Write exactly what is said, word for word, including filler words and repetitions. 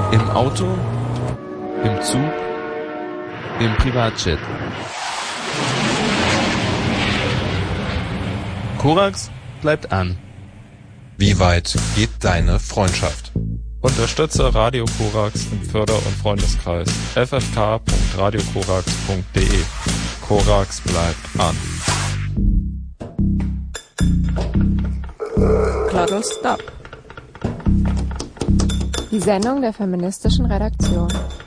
Im Auto, im Zug, im Privatjet. Korax bleibt an. Wie weit geht deine Freundschaft? Unterstütze Radio Korax im Förder- und Freundeskreis f f k punkt radio korax punkt d e. Korax bleibt an. Glottal Stop. Die Sendung der feministischen Redaktion.